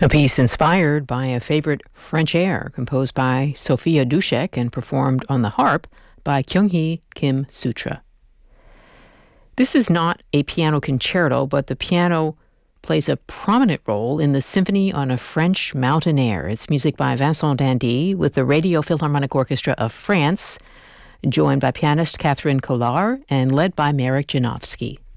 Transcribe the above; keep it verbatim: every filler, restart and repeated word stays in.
A piece inspired by a favorite French air composed by Sophia Dushek and performed on the harp by Kyung-hee Kim Sutra. This is not a piano concerto, but the piano plays a prominent role in the Symphony on a French Mountain Air. It's music by Vincent Dandy with the Radio Philharmonic Orchestra of France, joined by pianist Catherine Collard and led by Marek Janowski.